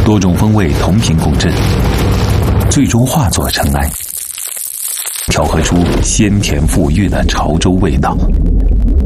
多种风味同频共振，最终化作尘埃，调和出鲜甜馥郁的潮州味道。